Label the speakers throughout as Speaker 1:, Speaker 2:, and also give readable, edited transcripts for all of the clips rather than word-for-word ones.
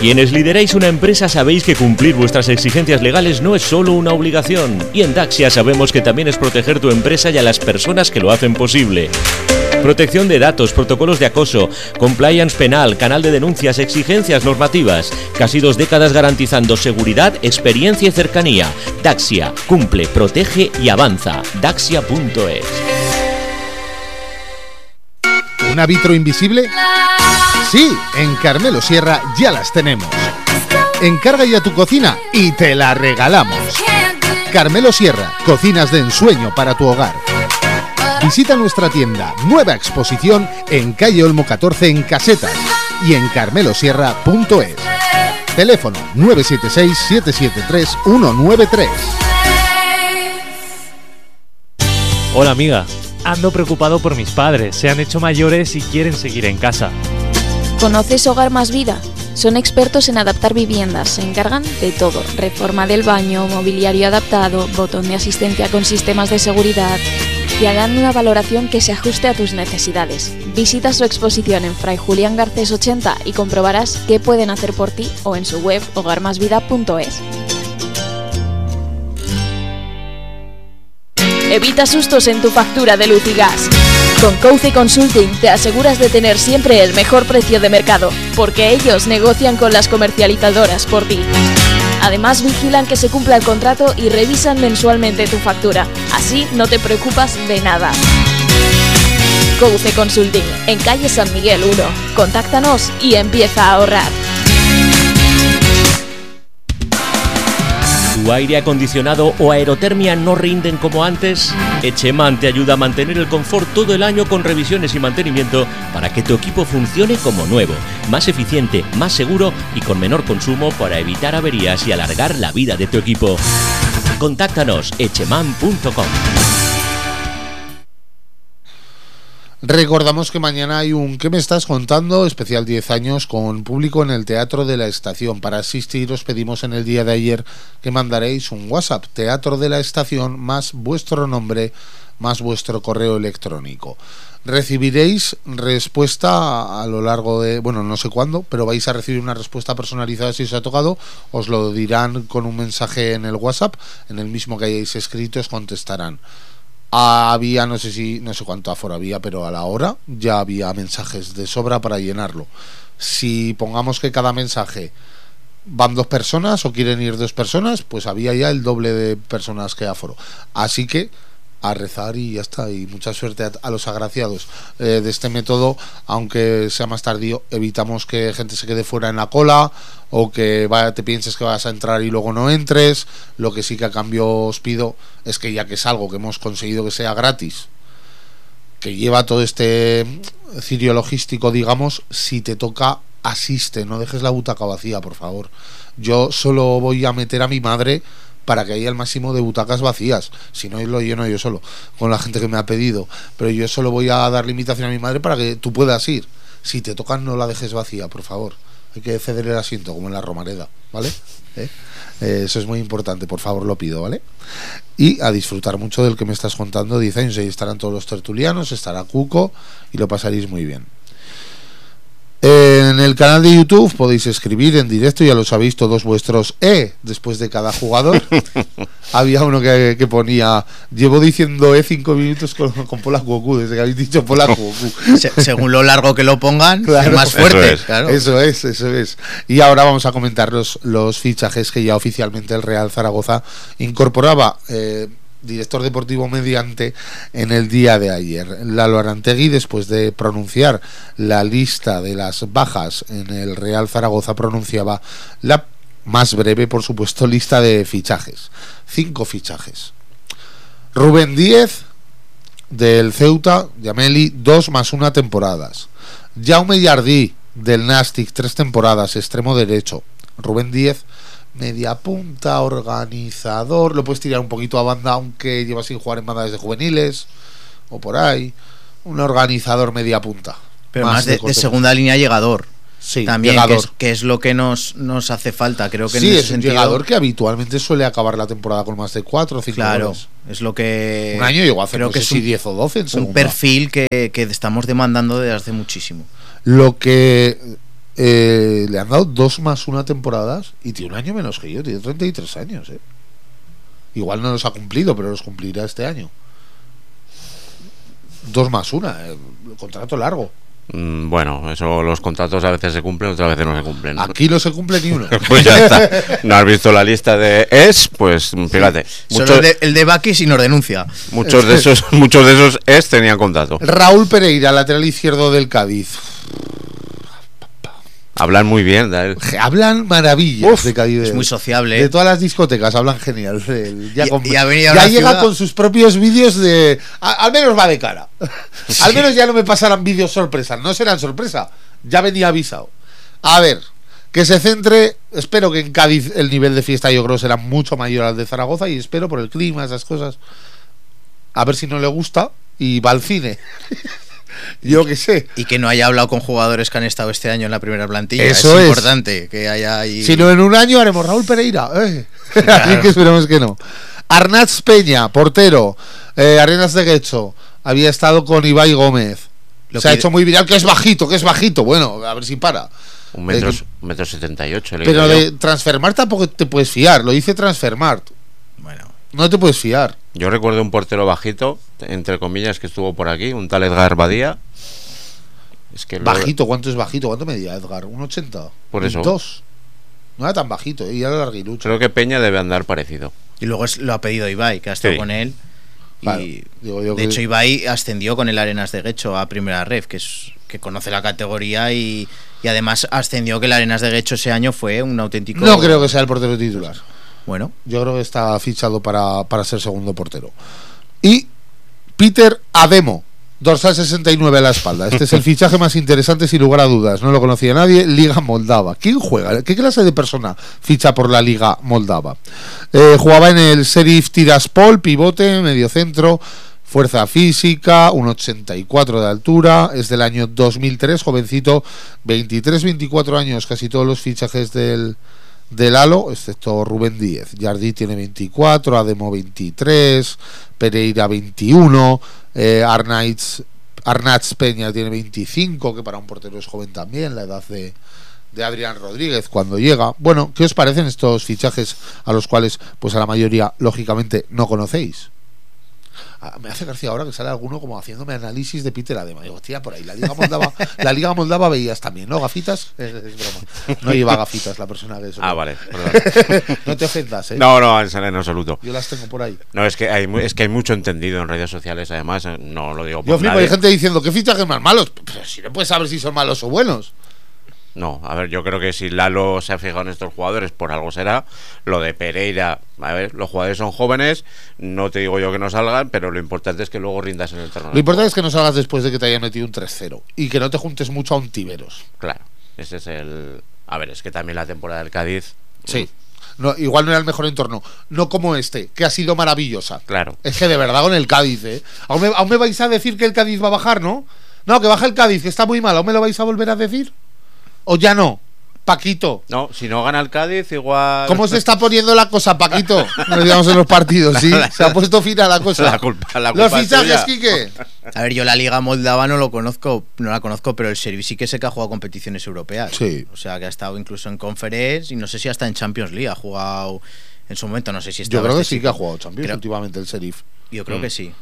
Speaker 1: Quienes lideráis una empresa sabéis que cumplir vuestras exigencias legales no es solo una obligación. Y en Daxia sabemos que también es proteger tu empresa y a las personas que lo hacen posible. Protección de datos, protocolos de acoso, compliance penal, canal de denuncias, exigencias normativas. Casi 2 décadas garantizando seguridad, experiencia y cercanía. Daxia, cumple, protege y avanza. Daxia.es.
Speaker 2: ¿Una vitro invisible? Sí, en Carmelo Sierra ya las tenemos. Encarga ya tu cocina y te la regalamos. Carmelo Sierra, cocinas de ensueño para tu hogar. Visita nuestra tienda, nueva exposición en calle Olmo 14 en Casetas y en carmelosierra.es. Teléfono 976-773-193.
Speaker 3: Hola amiga, ando preocupado por mis padres, se han hecho mayores y quieren seguir en casa.
Speaker 4: ¿Conoces Hogar Más Vida? Son expertos en adaptar viviendas, se encargan de todo, reforma del baño, mobiliario adaptado, botón de asistencia con sistemas de seguridad. Y harán una valoración que se ajuste a tus necesidades. Visita su exposición en Fray Julián Garcés 80 y comprobarás qué pueden hacer por ti o en su web hogarmasvida.es. Evita sustos en tu factura de luz y gas. Con Couce Consulting te aseguras de tener siempre el mejor precio de mercado, porque ellos negocian con las comercializadoras por ti. Además vigilan que se cumpla el contrato y revisan mensualmente tu factura. Así no te preocupas de nada. Couce Consulting, en calle San Miguel 1. Contáctanos y empieza a ahorrar.
Speaker 1: ¿Tu aire acondicionado o aerotermia no rinden como antes? Echeman te ayuda a mantener el confort todo el año con revisiones y mantenimiento para que tu equipo funcione como nuevo, más eficiente, más seguro y con menor consumo para evitar averías y alargar la vida de tu equipo. Contáctanos echeman.com.
Speaker 2: Recordamos que mañana hay un ¿Qué me estás contando? Especial 10 años con público en el Teatro de la Estación. Para asistir os pedimos en el día de ayer que mandaréis un WhatsApp, Teatro de la Estación, más vuestro nombre, más vuestro correo electrónico. Recibiréis respuesta a lo largo de, bueno, no sé cuándo, pero vais a recibir una respuesta personalizada si os ha tocado. Os lo dirán con un mensaje en el WhatsApp, en el mismo que hayáis escrito os contestarán. Había, no sé cuánto aforo había, pero a la hora ya había mensajes de sobra para llenarlo. Si pongamos que cada mensaje van 2 personas o quieren ir 2 personas, pues había ya el doble de personas que aforo. Así que a rezar y ya está, y mucha suerte a los agraciados. De este método, aunque sea más tardío, evitamos que gente se quede fuera en la cola o que te pienses que vas a entrar y luego no entres. Lo que sí que a cambio os pido es que, ya que es algo que hemos conseguido que sea gratis, que lleva todo este cirio logístico, digamos, si te toca, asiste, no dejes la butaca vacía, por favor. Yo solo voy a meter a mi madre para que haya el máximo de butacas vacías, si no lo lleno yo solo con la gente que me ha pedido, pero yo solo voy a dar limitación a mi madre para que tú puedas ir. Si te tocan, no la dejes vacía, por favor. Hay que ceder el asiento como en la Romareda, ¿vale? Eso es muy importante, por favor, lo pido, ¿vale? Y a disfrutar mucho del que me estás contando. 10 años, ahí estarán todos los tertulianos, estará Cuco y lo pasaréis muy bien. En el canal de YouTube podéis escribir en directo, ya lo sabéis todos vuestros después de cada jugador. Había uno que ponía: llevo diciendo 5 minutos con Polak Goku, desde que habéis dicho Polak Goku.
Speaker 5: Según lo largo que lo pongan,
Speaker 2: claro,
Speaker 5: es más fuerte.
Speaker 2: Eso es, claro. Eso es. Y ahora vamos a comentar los fichajes que ya oficialmente el Real Zaragoza incorporaba. Director deportivo mediante en el día de ayer. Lalo Arantegui, después de pronunciar la lista de las bajas en el Real Zaragoza, pronunciaba la más breve, por supuesto, lista de fichajes. 5 fichajes. Rubén Díez del Ceuta, Yameli, 2 más 1 temporadas. Jaume Jardí del Nàstic, 3 temporadas, extremo derecho. Rubén Díez, media punta, organizador, lo puedes tirar un poquito a banda aunque lleva sin jugar en bandas de juveniles o por ahí. Un organizador media punta,
Speaker 5: pero más de segunda línea, llegador.
Speaker 2: Sí,
Speaker 5: también,
Speaker 2: llegador.
Speaker 5: Que es lo que nos hace falta, creo que
Speaker 2: sí,
Speaker 5: en ese
Speaker 2: es
Speaker 5: sentido,
Speaker 2: un llegador que habitualmente suele acabar la temporada con más de 4 o 5
Speaker 5: claro,
Speaker 2: goles.
Speaker 5: Es lo que
Speaker 2: un año llegó a hacer,
Speaker 5: creo
Speaker 2: no
Speaker 5: que
Speaker 2: sé
Speaker 5: es
Speaker 2: si 10 o 12 en segunda.
Speaker 5: Un perfil que estamos demandando desde hace muchísimo.
Speaker 2: Lo que le han dado 2+1 temporadas y tiene un año menos que yo, tiene 33 años. Igual no los ha cumplido, pero los cumplirá este año. 2+1, contrato largo.
Speaker 6: Bueno, eso, los contratos a veces se cumplen, otras veces no se cumplen.
Speaker 2: Aquí no se cumple ni uno.
Speaker 6: Pues ya está. ¿No has visto la lista de Pues fíjate.
Speaker 5: Solo el de Baki si nos denuncia.
Speaker 6: Muchos de esos tenían contrato.
Speaker 2: Raúl Pereira, lateral izquierdo del Cádiz.
Speaker 6: Hablan muy bien de él.
Speaker 2: Hablan maravillas de Cádiz.
Speaker 5: Es muy sociable.
Speaker 2: De todas las discotecas hablan genial de él. Ya
Speaker 5: llega
Speaker 2: ciudad con sus propios vídeos de... Al menos va de cara. Sí. Al menos ya no me pasarán vídeos sorpresa. No serán sorpresa. Ya venía avisado. A ver, que se centre... Espero que en Cádiz el nivel de fiesta yo creo será mucho mayor al de Zaragoza y espero por el clima, esas cosas. A ver si no le gusta y va al cine. Yo qué sé.
Speaker 5: Y que no haya hablado con jugadores que han estado este año en la primera plantilla.
Speaker 2: Eso
Speaker 5: es importante que haya ahí...
Speaker 2: Si no, en un año haremos Raúl Pereira. Claro. Que esperemos que no. Arnaz Peña, portero. Arenas de Guecho. Había estado con Ibai Gómez. Se ha hecho muy viral, que es bajito. Bueno, a ver si para.
Speaker 6: 1,78 m.
Speaker 2: Pero de Transfermarkt tampoco te puedes fiar. Lo dice Transfermarkt.
Speaker 5: Bueno.
Speaker 2: No te puedes fiar.
Speaker 6: Yo recuerdo un portero bajito, entre comillas, que estuvo por aquí, un tal Edgar Badía. Es que
Speaker 2: bajito, ¿cuánto es bajito? ¿Cuánto medía Edgar? ¿1,80?
Speaker 6: Por eso.
Speaker 2: 2. No era tan bajito, y era larguilucho.
Speaker 6: Creo que Peña debe andar parecido.
Speaker 5: Y luego lo ha pedido Ibai, que ha estado con él.
Speaker 2: Claro,
Speaker 5: y de hecho Ibai ascendió con el Arenas de Guecho a Primera Ref, que conoce la categoría y además ascendió, que el Arenas de Guecho ese año fue un auténtico...
Speaker 2: No creo que sea el portero titular.
Speaker 5: Bueno,
Speaker 2: yo creo que está fichado para ser segundo portero. Y Peter Ademo, dorsal 69 a la espalda. Este es el fichaje más interesante sin lugar a dudas. No lo conocía nadie. Liga Moldava. ¿Quién juega? ¿Qué clase de persona ficha por la Liga Moldava? Jugaba en el Sheriff Tiraspol, pivote, mediocentro, fuerza física, 1,84 de altura. Es del año 2003, jovencito, 23-24 años. Casi todos los fichajes del Halo, excepto Rubén Díez. Jardí tiene 24, Ademo 23, Pereira 21, Arnaz Peña tiene 25, que para un portero es joven también, la edad de Adrián Rodríguez cuando llega. Bueno, ¿qué os parecen estos fichajes a los cuales pues a la mayoría lógicamente no conocéis? Me hace gracia ahora que sale alguno como haciéndome análisis de Peter Adema. Digo, hostia, por ahí la Liga Moldava veías también, ¿no? Gafitas, es broma. No lleva gafitas la persona que es.
Speaker 6: Vale,
Speaker 2: no te ofendas, ¿eh?
Speaker 6: No, en absoluto.
Speaker 2: Yo las tengo por ahí.
Speaker 6: No, es que hay mucho entendido en redes sociales, además, no lo digo por
Speaker 2: yo flipo, hay gente diciendo, ¿qué fichajes más malos? Pero si no puedes saber si son malos o buenos.
Speaker 6: No, a ver, yo creo que si Lalo se ha fijado en estos jugadores, por algo será. Lo de Pereira, a ver, los jugadores son jóvenes, no te digo yo que no salgan, pero lo importante es que luego rindas en el terreno.
Speaker 2: Lo importante es que no salgas después de que te hayan metido un 3-0 y que no te juntes mucho a un Tiberos.
Speaker 6: Claro, ese es el... A ver, es que también la temporada del Cádiz...
Speaker 2: Sí. No, igual no era el mejor entorno, no como este, que ha sido maravillosa.
Speaker 6: Claro.
Speaker 2: Es que de verdad con el Cádiz, ¿Aún me vais a decir que el Cádiz va a bajar, no? No, que baja el Cádiz, que está muy mal. ¿Aún me lo vais a volver a decir? ¿O ya no? Paquito.
Speaker 6: No, si no gana el Cádiz, igual...
Speaker 2: ¿Cómo se está poniendo la cosa, Paquito? Nos digamos en los partidos, ¿sí? Se ha puesto fina la cosa.
Speaker 6: La culpa
Speaker 2: los fichajes, Quique.
Speaker 5: A ver, yo la Liga Moldava no la conozco, pero el Sheriff sí que sé que ha jugado competiciones europeas.
Speaker 2: Sí.
Speaker 5: O sea, que ha estado incluso en Conference y no sé si hasta en Champions League ha jugado en su momento, no sé si está.
Speaker 2: Yo creo que sí que ha jugado Champions últimamente el Sheriff.
Speaker 5: Yo creo que sí.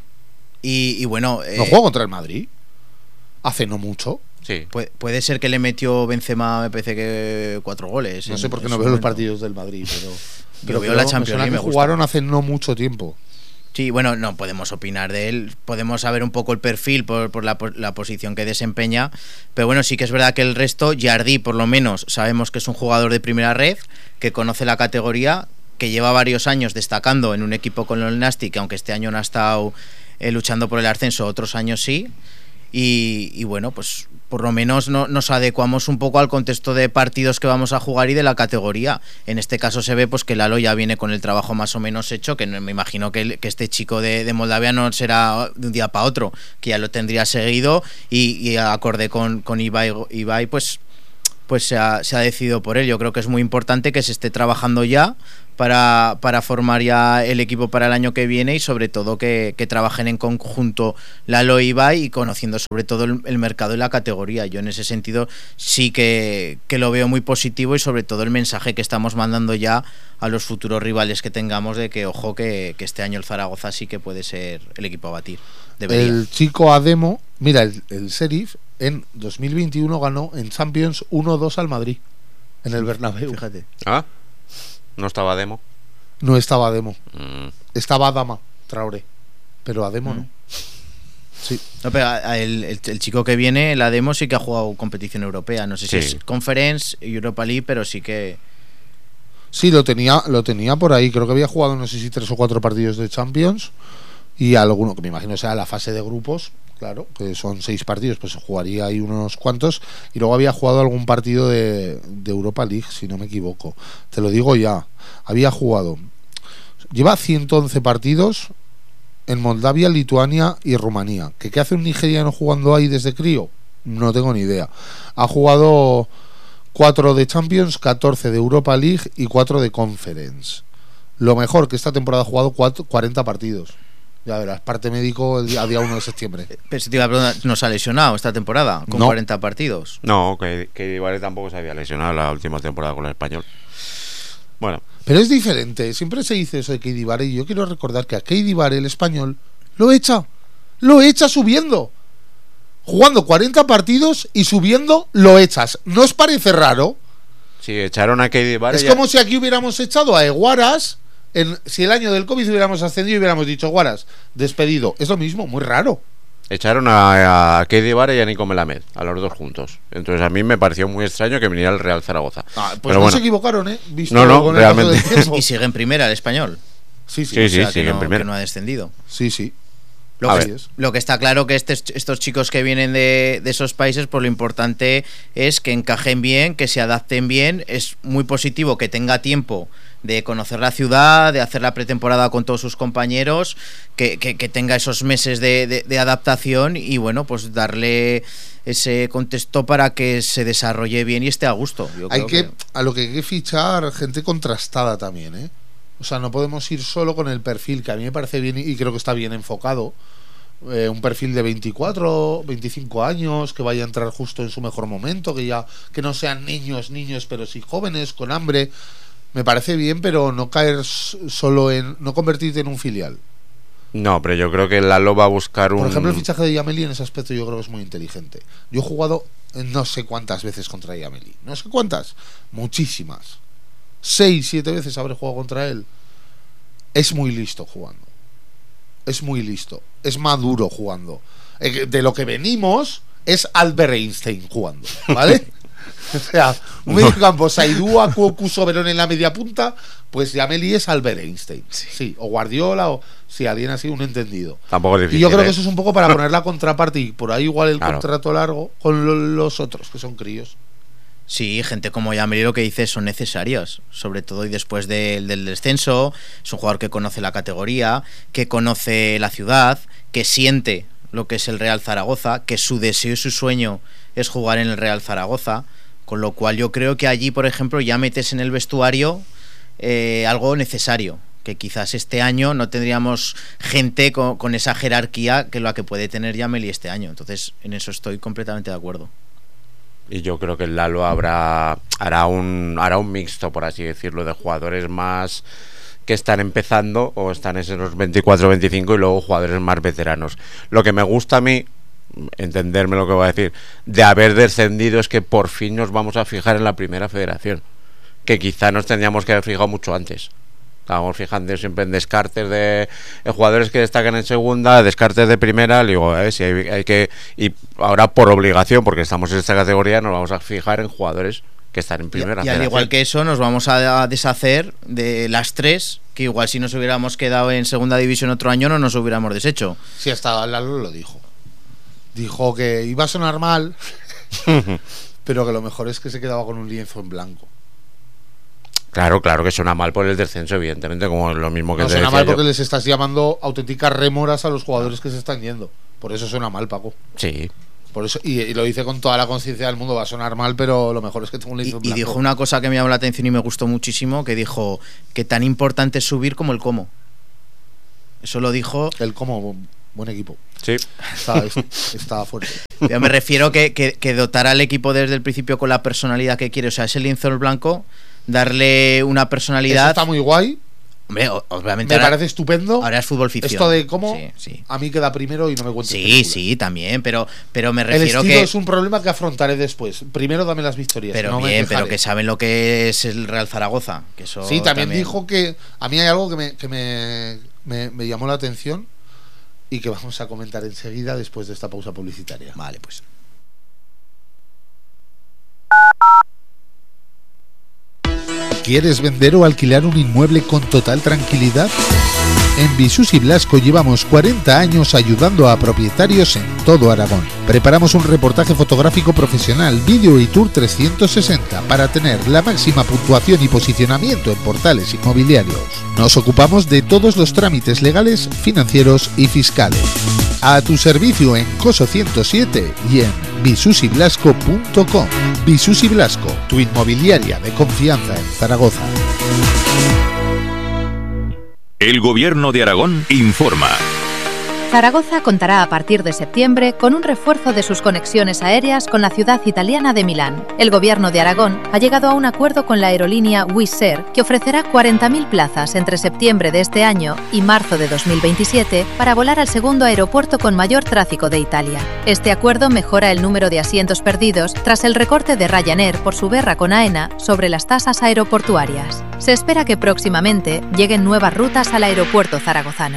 Speaker 5: Y bueno...
Speaker 2: ¿No jugó contra el Madrid? Hace no mucho.
Speaker 6: Sí.
Speaker 5: Puede ser que le metió Benzema, me parece que 4 goles.
Speaker 2: No sé por qué no veo los partidos del Madrid, pero
Speaker 5: veo la Champions League.
Speaker 2: Me jugaron hace no mucho tiempo.
Speaker 5: Sí, bueno, no podemos opinar de él. Podemos saber un poco el perfil por la posición que desempeña. Pero bueno, sí que es verdad que el resto, Jardí por lo menos, sabemos que es un jugador de primera red, que conoce la categoría, que lleva varios años destacando en un equipo con el Nasti, que aunque este año no ha estado luchando por el ascenso, otros años sí. Y bueno, pues por lo menos nos adecuamos un poco al contexto de partidos que vamos a jugar y de la categoría. En este caso se ve pues que Lalo ya viene con el trabajo más o menos hecho, que me imagino que este chico de Moldavia no será de un día para otro, que ya lo tendría seguido y acorde con Ibai, pues pues se ha decidido por él. Yo creo que es muy importante que se esté trabajando ya para formar ya el equipo para el año que viene y sobre todo que trabajen en conjunto Lalo e Ibai y conociendo sobre todo el mercado y la categoría. Yo en ese sentido sí que lo veo muy positivo y sobre todo el mensaje que estamos mandando ya a los futuros rivales que tengamos de que ojo que este año el Zaragoza sí que puede ser el equipo a batir. Debería.
Speaker 2: El chico Ademo, mira, el Sheriff en 2021 ganó en Champions 1-2 al Madrid en el Bernabéu.
Speaker 5: Fíjate.
Speaker 6: ¿Ah? ¿No estaba Ademo?
Speaker 2: No estaba Ademo. Estaba Adama Traoré, pero Ademo no. Sí.
Speaker 5: No, pero el chico que viene, el Ademo, sí que ha jugado competición europea. No sé si
Speaker 6: Sí.
Speaker 5: es Conference, Europa League, pero sí que...
Speaker 2: Sí, lo tenía por ahí. Creo que había jugado, no sé si 3 o 4 partidos de Champions y alguno, que me imagino sea la fase de grupos, claro, que son 6 partidos, pues jugaría ahí unos cuantos. Y luego había jugado algún partido de Europa League, si no me equivoco. Te lo digo ya. Había jugado. Lleva 111 partidos en Moldavia, Lituania y Rumanía. ¿Qué hace un nigeriano jugando ahí desde crío? No tengo ni idea. Ha jugado 4 de Champions, 14 de Europa League y 4 de Conference. Lo mejor, que esta temporada ha jugado 40 partidos. Ya verás, parte médico a día 1 de septiembre.
Speaker 5: Pero si te iba a preguntar, ¿no se ha lesionado esta temporada con
Speaker 2: No.
Speaker 5: 40 partidos?
Speaker 6: No, que Ibai tampoco se había lesionado la última temporada con el Español. Bueno,
Speaker 2: Pero es diferente, siempre se dice eso de Keidi Bare y yo quiero recordar que a Keidi Bare, el español, lo echa subiendo. Jugando 40 partidos y subiendo lo echas. ¿No os parece raro?
Speaker 6: si echaron a Keidi Ibai...
Speaker 2: Es como si aquí hubiéramos echado a Eguaras, si el año del COVID hubiéramos ascendido y hubiéramos dicho Eguaras, despedido. Es lo mismo, muy raro.
Speaker 6: Echaron a Keidi Ibai y a Nico Melamed, a los dos juntos. Entonces a mí me pareció muy extraño que viniera el Real Zaragoza.
Speaker 2: Pues
Speaker 6: Pero
Speaker 2: no
Speaker 6: bueno,
Speaker 2: se equivocaron, ¿eh? Visto
Speaker 6: No,
Speaker 2: con el paso
Speaker 6: realmente.
Speaker 2: del tiempo.
Speaker 5: Y sigue en primera el Español.
Speaker 2: Sí,
Speaker 6: Sí,
Speaker 5: O sea,
Speaker 6: sigue en primera.
Speaker 5: que no ha descendido.
Speaker 2: sí.
Speaker 5: Lo
Speaker 6: A
Speaker 5: que,
Speaker 6: ver.
Speaker 5: lo que está claro que estos chicos que vienen de esos países, pues lo importante es que encajen bien, que se adapten bien. Es muy positivo que tenga tiempo de conocer la ciudad, de hacer la pretemporada con todos sus compañeros, que tenga esos meses de adaptación y bueno, pues darle ese contexto para que se desarrolle bien y esté a gusto. Yo
Speaker 2: Hay
Speaker 5: creo
Speaker 2: que, a lo que hay que fichar gente contrastada también, ¿eh? O sea, no podemos ir solo con el perfil, que a mí me parece bien y creo que está bien enfocado. Un perfil de 24, 25 años, que vaya a entrar justo en su mejor momento, que no sean niños, pero sí jóvenes, con hambre. Me parece bien, pero no caer solo no convertirte en un filial.
Speaker 6: no, pero yo creo que Lalo va a buscar
Speaker 2: Por
Speaker 6: un...
Speaker 2: ejemplo, el fichaje de Yameli en ese aspecto yo creo que es muy inteligente. Yo he jugado no sé cuántas veces contra Yameli. No sé cuántas. Muchísimas. 6, 7 veces habré jugado contra él. Es muy listo jugando. Es muy listo. Es maduro jugando. De lo que venimos es Albert Einstein jugando, ¿vale? O sea, un medio campo, Saidúa, Cuocu, Soberón en la media punta, pues Yameli es Albert Einstein. Sí, o Guardiola, o si alguien así, un entendido.
Speaker 6: Tampoco es difícil,
Speaker 2: Y yo creo
Speaker 6: ¿eh?
Speaker 2: que eso es un poco para poner la contraparte y por ahí igual el
Speaker 6: Claro.
Speaker 2: contrato largo con los otros, que son críos.
Speaker 5: Sí, gente como Yameli lo que dice son necesarias, sobre todo y después del descenso. Es un jugador que conoce la categoría, que conoce la ciudad, que siente lo que es el Real Zaragoza, que su deseo y su sueño es jugar en el Real Zaragoza, con lo cual yo creo que allí, por ejemplo, ya metes en el vestuario algo necesario, que quizás este año no tendríamos gente con esa jerarquía que la que puede tener Yameli este año. Entonces, en eso estoy completamente de acuerdo.
Speaker 6: Y yo creo que el Lalo hará un mixto, por así decirlo, de jugadores más que están empezando o están en esos 24-25 y luego jugadores más veteranos. Lo que me gusta a mí, entenderme lo que voy a decir, de haber descendido es que por fin nos vamos a fijar en la primera federación, que quizá nos tendríamos que haber fijado mucho antes. Estamos fijando siempre en descartes de jugadores que destacan en segunda, descartes de primera. Le digo, si hay que. Y ahora, por obligación, porque estamos en esta categoría, nos vamos a fijar en jugadores que están en primera.
Speaker 5: Y al igual que eso, nos vamos a deshacer de las 3, que igual si nos hubiéramos quedado en segunda división otro año no nos hubiéramos deshecho.
Speaker 2: Sí, hasta Lalo lo dijo. Dijo que iba a sonar mal, pero que lo mejor es que se quedaba con un lienzo en blanco.
Speaker 6: Claro que suena mal por el descenso, evidentemente, como lo mismo que
Speaker 2: No
Speaker 6: te
Speaker 2: suena
Speaker 6: decía
Speaker 2: mal
Speaker 6: yo.
Speaker 2: porque les estás llamando auténticas rémoras a los jugadores que se están yendo. Por eso suena mal, Paco.
Speaker 6: Sí,
Speaker 2: Por eso, y lo dice con toda la conciencia del mundo, va a sonar mal, pero lo mejor es que tengo un lienzo en blanco.
Speaker 5: Y dijo una cosa que me llamó la atención y me gustó muchísimo, que dijo que tan importante es subir como el cómo. Eso lo dijo...
Speaker 2: El cómo, buen equipo.
Speaker 6: Sí.
Speaker 2: Está fuerte.
Speaker 5: Yo me refiero que dotar al equipo desde el principio con la personalidad que quiere. O sea, ese lienzo en blanco, darle una personalidad...
Speaker 2: Eso está muy guay.
Speaker 5: Hombre, obviamente
Speaker 2: me parece estupendo.
Speaker 5: Ahora es fútbol ficción.
Speaker 2: Esto de cómo
Speaker 5: sí.
Speaker 2: A mí queda primero y no me cuentes.
Speaker 5: Sí, también, pero me refiero
Speaker 2: el estilo
Speaker 5: que
Speaker 2: es un problema que afrontaré después. Primero dame las victorias.
Speaker 5: Pero
Speaker 2: no
Speaker 5: bien, pero que saben lo que es el Real Zaragoza. Que eso
Speaker 2: sí, también dijo que a mí hay algo que me llamó la atención y que vamos a comentar enseguida después de esta pausa publicitaria.
Speaker 5: Vale, pues.
Speaker 2: ¿Quieres vender o alquilar un inmueble con total tranquilidad? En Visus y Blasco llevamos 40 años ayudando a propietarios en todo Aragón. Preparamos un reportaje fotográfico profesional, vídeo y tour 360 para tener la máxima puntuación y posicionamiento en portales inmobiliarios. Nos ocupamos de todos los trámites legales, financieros y fiscales. A tu servicio en Coso 107 y en visusyblasco.com. Visus y Blasco, tu inmobiliaria de confianza en Zaragoza.
Speaker 7: El Gobierno de Aragón informa.
Speaker 8: Zaragoza contará a partir de septiembre con un refuerzo de sus conexiones aéreas con la ciudad italiana de Milán. El Gobierno de Aragón ha llegado a un acuerdo con la aerolínea Wizz Air que ofrecerá 40.000 plazas entre septiembre de este año y marzo de 2027 para volar al segundo aeropuerto con mayor tráfico de Italia. Este acuerdo mejora el número de asientos perdidos tras el recorte de Ryanair por su guerra con AENA sobre las tasas aeroportuarias. Se espera que próximamente lleguen nuevas rutas al aeropuerto zaragozano.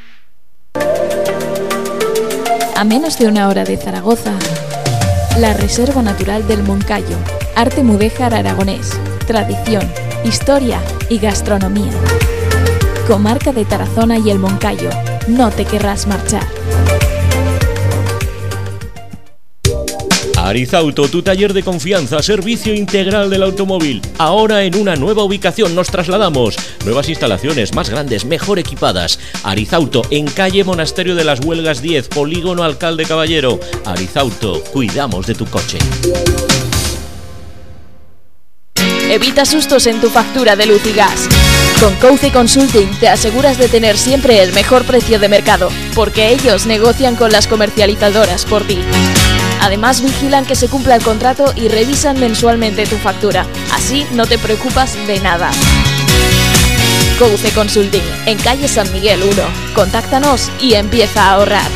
Speaker 4: A menos de una hora de Zaragoza, la Reserva Natural del Moncayo, arte mudéjar aragonés, tradición, historia y gastronomía. Comarca de Tarazona y el Moncayo, no te querrás marchar.
Speaker 1: Arizauto, tu taller de confianza, servicio integral del automóvil. Ahora en una nueva ubicación nos trasladamos. Nuevas instalaciones, más grandes, mejor equipadas. Arizauto, en calle Monasterio de las Huelgas 10, Polígono Alcalde Caballero. Arizauto, cuidamos de tu coche.
Speaker 4: Evita sustos en tu factura de luz y gas. Con Couce Consulting te aseguras de tener siempre el mejor precio de mercado, porque ellos negocian con las comercializadoras por ti. Además, vigilan que se cumpla el contrato y revisan mensualmente tu factura. Así no te preocupas de nada. Couce Consulting, en calle San Miguel 1. Contáctanos y empieza a ahorrar.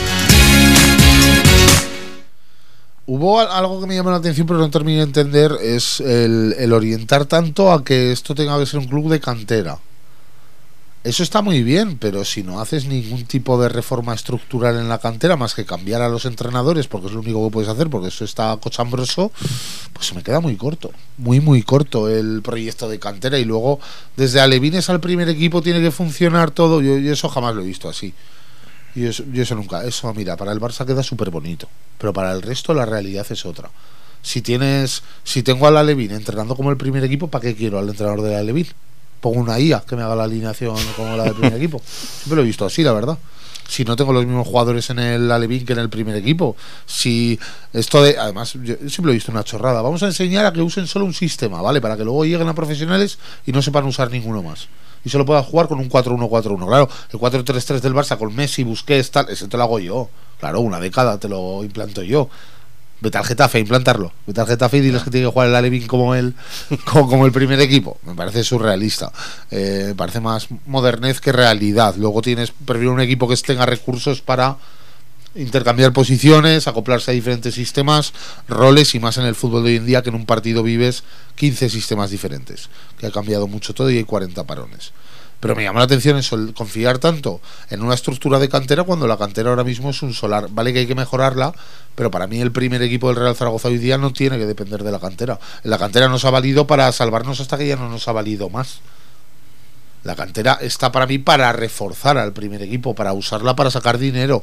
Speaker 2: Hubo algo que me llamó la atención pero no terminé de entender, es el orientar tanto a que esto tenga que ser un club de cantera. Eso está muy bien, pero si no haces ningún tipo de reforma estructural en la cantera más que cambiar a los entrenadores, porque es lo único que puedes hacer, porque eso está cochambroso, pues se me queda muy corto, muy corto el proyecto de cantera. Y luego desde alevines al primer equipo tiene que funcionar todo. Yo eso jamás lo he visto así. Yo eso nunca. Eso, mira, para el Barça queda súper bonito, pero para el resto la realidad es otra. Si tengo al Alevín entrenando como el primer equipo, ¿para qué quiero al entrenador del Alevín? Pongo una IA que me haga la alineación como la del primer equipo. Siempre lo he visto así, la verdad. Si no tengo los mismos jugadores en el Alevín que en el primer equipo. Si esto de... Además, yo siempre he visto una chorrada. Vamos a enseñar a que usen solo un sistema, ¿vale? Para que luego lleguen a profesionales y no sepan usar ninguno más. Y solo puedan jugar con un 4-1-4-1. Claro, el 4-3-3 del Barça con Messi, Busquets, tal, ese te lo hago yo. Claro, una década te lo implanto yo. Vete al Getafe a implantarlo. Vete al Getafe y diles que tiene que jugar el Alevín como el primer equipo. Me parece surrealista. Me parece más modernez que realidad. Luego prefiero un equipo que tenga recursos para intercambiar posiciones, acoplarse a diferentes sistemas, roles, y más en el fútbol de hoy en día, que en un partido vives 15 sistemas diferentes, que ha cambiado mucho todo y hay 40 parones. Pero me llama la atención eso, el confiar tanto en una estructura de cantera cuando la cantera ahora mismo es un solar. Vale que hay que mejorarla, pero para mí el primer equipo del Real Zaragoza hoy día no tiene que depender de la cantera. La cantera nos ha valido para salvarnos hasta que ya no nos ha valido más. La cantera está para mí para reforzar al primer equipo, para usarla para sacar dinero.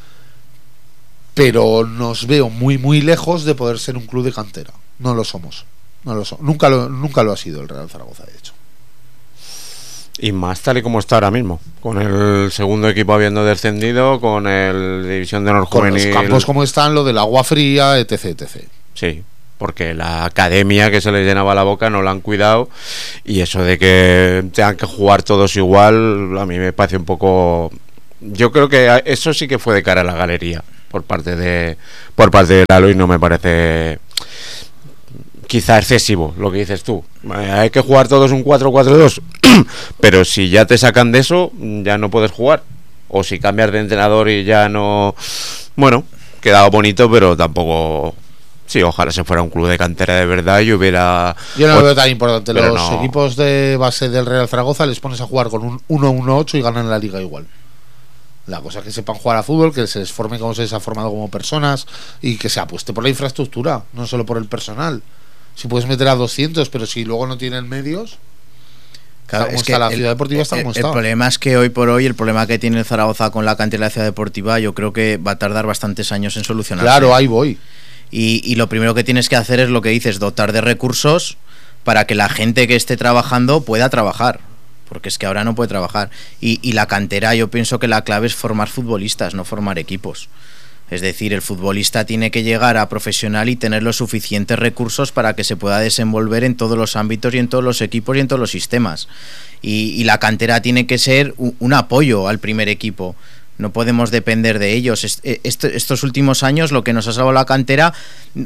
Speaker 2: Pero nos veo muy lejos de poder ser un club de cantera. No lo somos. Nunca lo ha sido el Real Zaragoza, de hecho.
Speaker 6: Y más tal y como está ahora mismo, con el segundo equipo habiendo descendido, con el División de Honor
Speaker 2: Con
Speaker 6: Juvenil.
Speaker 2: los campos como están, lo del agua fría, etc, etc.
Speaker 6: Sí, porque la academia que se les llenaba la boca no la han cuidado, y eso de que tengan que jugar todos igual, a mí me parece un poco... Yo creo que eso sí que fue de cara a la galería por parte de Lalo, y no me parece quizá excesivo lo que dices tú. Hay que jugar todos un 4-4-2, pero si ya te sacan de eso, ya no puedes jugar. O si cambias de entrenador y ya no... Bueno, quedaba bonito, pero tampoco... Sí, ojalá se fuera un club de cantera de verdad y hubiera...
Speaker 2: Yo no lo veo tan importante.
Speaker 6: Pero
Speaker 2: Los equipos de base del Real Zaragoza les pones a jugar con un 1-1-8 y ganan la liga igual. La cosa es que sepan jugar a fútbol, que se les forme como se les ha formado como personas, y que se apueste por la infraestructura, no solo por el personal. Si puedes meter a 200, pero si luego no tienen medios...
Speaker 5: Claro,
Speaker 2: es que la ciudad deportiva está como está.
Speaker 5: El problema es que hoy por hoy, el problema que tiene el Zaragoza con la cantera de la ciudad deportiva, yo creo que va a tardar bastantes años en solucionarse.
Speaker 2: Claro, ahí voy.
Speaker 5: Y lo primero que tienes que hacer es lo que dices, dotar de recursos para que la gente que esté trabajando pueda trabajar, porque es que ahora no puede trabajar. Y la cantera, yo pienso que la clave es formar futbolistas, no formar equipos. Es decir, el futbolista tiene que llegar a profesional y tener los suficientes recursos para que se pueda desenvolver en todos los ámbitos y en todos los equipos y en todos los sistemas. Y la cantera tiene que ser un apoyo al primer equipo. No podemos depender de ellos. Estos últimos años lo que nos ha salvado la cantera,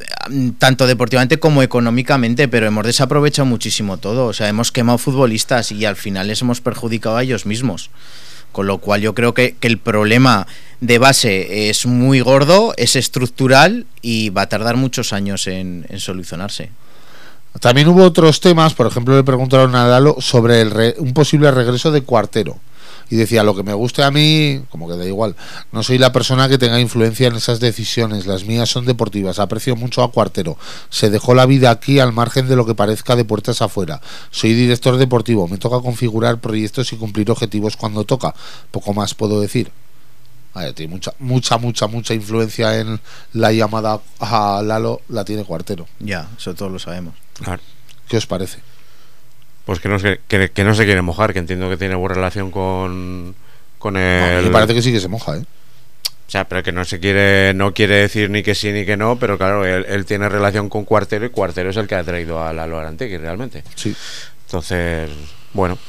Speaker 5: tanto deportivamente como económicamente, pero hemos desaprovechado muchísimo todo. O sea, hemos quemado futbolistas y al final les hemos perjudicado a ellos mismos. Con lo cual yo creo que el problema de base es muy gordo, es estructural y va a tardar muchos años en solucionarse.
Speaker 2: También hubo otros temas, por ejemplo le preguntaron a Lalo sobre un posible regreso de Cuartero. Y decía, lo que me guste a mí, como que da igual, no soy la persona que tenga influencia en esas decisiones, las mías son deportivas, aprecio mucho a Cuartero, se dejó la vida aquí al margen de lo que parezca de puertas afuera, soy director deportivo, me toca configurar proyectos y cumplir objetivos cuando toca, poco más puedo decir. Tiene mucha influencia en la llamada a Lalo, la tiene Cuartero.
Speaker 5: Ya, eso todos lo sabemos.
Speaker 6: Claro.
Speaker 2: ¿Qué os parece?
Speaker 6: Pues que no se quiere mojar, que entiendo que tiene buena relación con él.
Speaker 2: Me parece que sí que se moja, ¿eh?
Speaker 6: O sea, pero que no quiere decir ni que sí ni que no, pero claro, él tiene relación con Cuartero, y Cuartero es el que ha traído a Lalo Arantegui realmente.
Speaker 2: Sí.
Speaker 6: Entonces, bueno.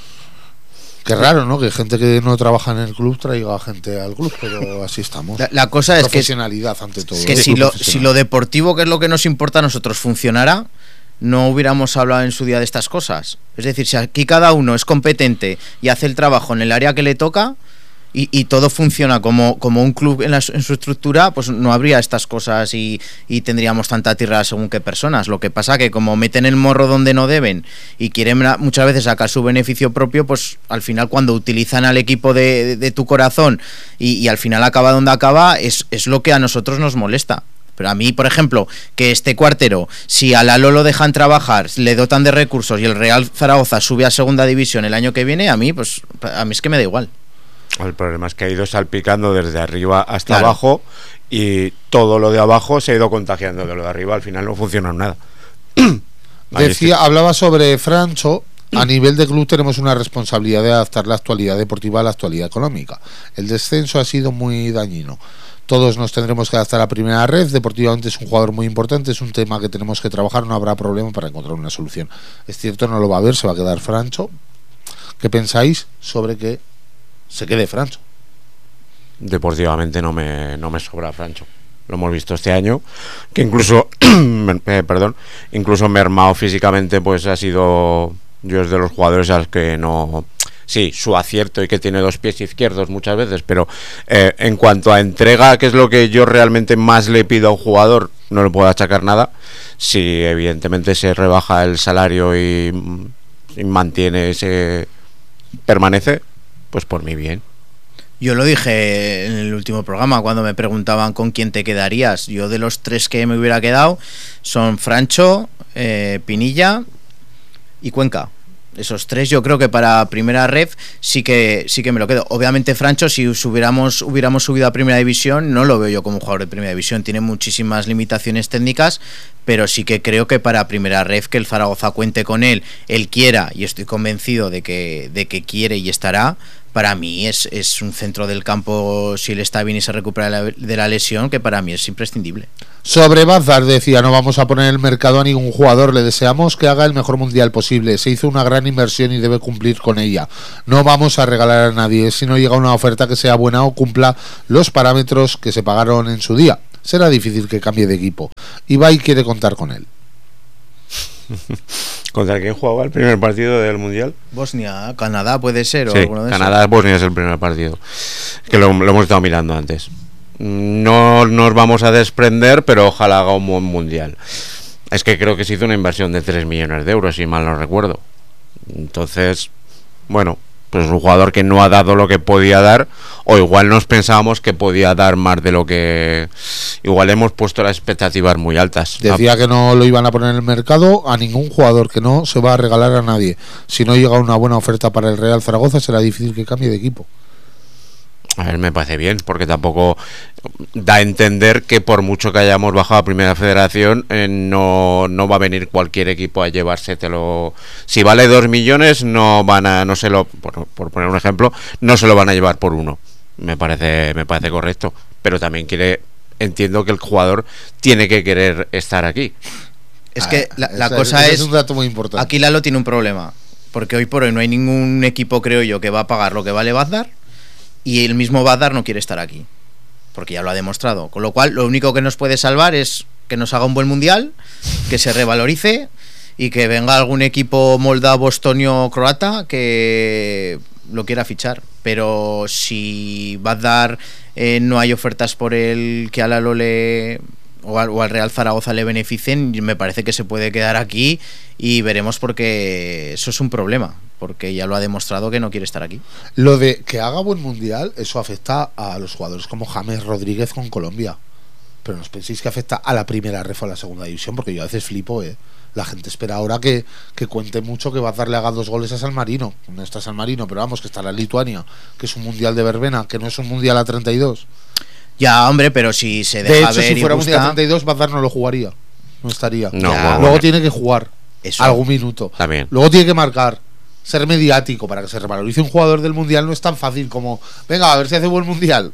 Speaker 2: Qué raro, ¿no? Que gente que no trabaja en el club traiga gente al club, pero así estamos.
Speaker 5: La cosa es que
Speaker 2: profesionalidad ante todo.
Speaker 5: Es que si lo deportivo, que es lo que nos importa a nosotros, funcionara, no hubiéramos hablado en su día de estas cosas. Es decir, si aquí cada uno es competente y hace el trabajo en el área que le toca y todo funciona como un club en su estructura, pues no habría estas cosas y tendríamos tanta tierra según qué personas. Lo que pasa que como meten el morro donde no deben y quieren muchas veces sacar su beneficio propio, pues al final cuando utilizan al equipo de tu corazón y al final acaba donde acaba, es lo que a nosotros nos molesta. Pero a mí, por ejemplo, que este Cuartero, si a Lalo lo dejan trabajar, le dotan de recursos y el Real Zaragoza sube a segunda división el año que viene, a mí es que me da igual.
Speaker 6: El problema es que ha ido salpicando desde arriba hasta abajo, y todo lo de abajo se ha ido contagiando de lo de arriba. Al final no funciona nada.
Speaker 2: Hablaba sobre Francho. A nivel de club tenemos una responsabilidad de adaptar la actualidad deportiva a la actualidad económica. El descenso ha sido muy dañino. Todos nos tendremos que adaptar a primera red. Deportivamente es un jugador muy importante, es un tema que tenemos que trabajar, no habrá problema para encontrar una solución. Es cierto, no lo va a haber, se va a quedar Francho. ¿Qué pensáis sobre que se quede Francho?
Speaker 6: Deportivamente no me sobra Francho. Lo hemos visto este año, que incluso incluso mermado físicamente, pues ha sido... Yo es de los jugadores a los que no... Sí, su acierto y que tiene dos pies izquierdos muchas veces, pero en cuanto a entrega, que es lo que yo realmente más le pido a un jugador, no le puedo achacar nada. Si evidentemente se rebaja el salario y permanece, pues por mi bien.
Speaker 5: Yo lo dije en el último programa cuando me preguntaban con quién te quedarías. Yo de los tres que me hubiera quedado son Francho, Pinilla y Cuenca. Esos 3 yo creo que para primera ref sí que me lo quedo. Obviamente Francho, si hubiéramos subido a primera división, no lo veo yo como jugador de primera división, tiene muchísimas limitaciones técnicas, pero sí que creo que para primera ref que el Zaragoza cuente con él quiera, y estoy convencido de que quiere y estará. Para mí es un centro del campo, si él está bien y se recupera de la lesión, que para mí es imprescindible.
Speaker 2: Sobre Bazar decía, no vamos a poner en el mercado a ningún jugador, le deseamos que haga el mejor mundial posible, se hizo una gran inversión y debe cumplir con ella, no vamos a regalar a nadie, si no llega una oferta que sea buena o cumpla los parámetros que se pagaron en su día, será difícil que cambie de equipo, Ibai quiere contar con él.
Speaker 6: ¿Contra quién jugaba el primer partido del Mundial?
Speaker 5: Bosnia, Canadá puede ser, o
Speaker 6: sí,
Speaker 5: alguno de
Speaker 6: Canadá,
Speaker 5: esos.
Speaker 6: Bosnia es el primer partido, que lo hemos estado mirando antes. No nos vamos a desprender, pero ojalá haga un buen mundial. Es que creo que se hizo una inversión de 3 millones de euros, si mal no recuerdo. Entonces, bueno, pues es un jugador que no ha dado lo que podía dar, o igual nos pensábamos que podía dar más de lo que... Igual hemos puesto las expectativas muy altas.
Speaker 2: Decía que no lo iban a poner en el mercado a ningún jugador, que no se va a regalar a nadie. Si no llega una buena oferta para el Real Zaragoza, será difícil que cambie de equipo.
Speaker 6: A ver, me parece bien, porque tampoco da a entender que por mucho que hayamos bajado a Primera Federación, no va a venir cualquier equipo a llevársetelo. Si vale 2 millones, por poner un ejemplo, no se lo van a llevar por 1. Me parece correcto, pero también entiendo que el jugador tiene que querer estar aquí.
Speaker 5: Es que la cosa es
Speaker 2: un dato muy importante.
Speaker 5: Aquí Lalo tiene un problema, porque hoy por hoy no hay ningún equipo, creo yo, que va a pagar lo que vale Bazar. Y el mismo Bazar no quiere estar aquí, porque ya lo ha demostrado. Con lo cual, lo único que nos puede salvar es que nos haga un buen mundial, que se revalorice y que venga algún equipo moldavo, estonio, croata que lo quiera fichar. Pero si Bazar no hay ofertas por él que a Lalo o al Real Zaragoza le beneficien, me parece que se puede quedar aquí y veremos, porque eso es un problema, porque ya lo ha demostrado que no quiere estar aquí.
Speaker 2: Lo de que haga buen mundial, eso afecta a los jugadores como James Rodríguez con Colombia, pero no os penséis que afecta a la primera ref o a la segunda división, porque yo a veces flipo, la gente espera ahora que cuente mucho que Bazar le haga 2 goles a San Marino. No está San Marino, pero vamos, que está la Lituania, que es un mundial de verbena, que no es un mundial a 32.
Speaker 5: Ya, hombre, pero si se deja
Speaker 2: de hecho,
Speaker 5: ver
Speaker 2: si fuera
Speaker 5: y gusta...
Speaker 2: mundial a 32, Bazar no lo jugaría, no estaría.
Speaker 6: No,
Speaker 2: luego tiene que jugar
Speaker 5: eso,
Speaker 2: algún minuto.
Speaker 6: También.
Speaker 2: Luego tiene que marcar, ser mediático. Para que se revalorice un jugador del mundial no es tan fácil como venga, a ver si hace buen mundial.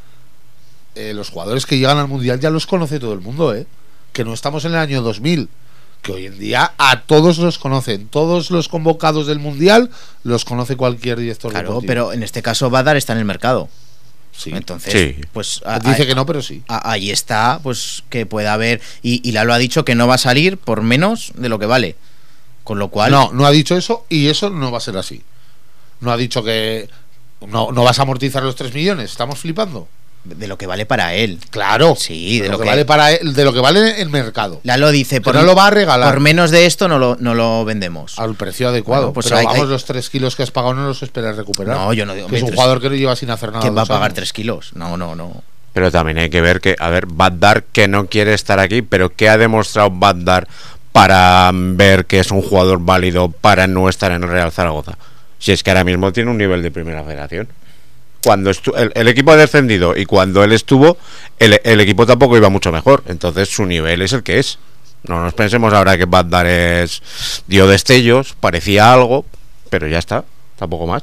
Speaker 2: Los jugadores que llegan al mundial ya los conoce todo el mundo, que no estamos en el año 2000, que hoy en día a todos los conocen, todos los convocados del mundial los conoce cualquier director deportivo.
Speaker 5: Pero en este caso Bazar está en el mercado.
Speaker 2: Sí.
Speaker 5: Entonces,
Speaker 6: sí.
Speaker 5: Pues
Speaker 2: dice que no, pero sí.
Speaker 5: Ahí está, pues que pueda haber, y Lalo ha dicho que no va a salir por menos de lo que vale. Con lo cual...
Speaker 2: No ha dicho eso, y eso no va a ser así. No ha dicho que no vas a amortizar los 3 millones, estamos flipando.
Speaker 5: De lo que vale para él.
Speaker 2: Claro.
Speaker 5: Sí,
Speaker 2: de lo que vale para él, de lo que vale el mercado.
Speaker 5: Lalo dice,
Speaker 2: no lo va a regalar.
Speaker 5: Por menos de esto no lo vendemos.
Speaker 2: Al precio adecuado.
Speaker 5: Bueno, pues
Speaker 2: pero los 3 kilos que has pagado no los esperas recuperar.
Speaker 5: No, yo no digo.
Speaker 2: Que es un jugador que no lleva sin hacer nada.
Speaker 5: ¿Quién va a pagar 3 kilos? No.
Speaker 6: Pero también hay que ver que, a ver, Bazar, que no quiere estar aquí, pero ¿qué ha demostrado Bazar para ver que es un jugador válido para no estar en el Real Zaragoza? Si es que ahora mismo tiene un nivel de Primera Federación. Cuando el equipo ha descendido y cuando él estuvo, el equipo tampoco iba mucho mejor. Entonces su nivel es el que es. No nos pensemos ahora que Bazar dio destellos, parecía algo, pero ya está, tampoco más.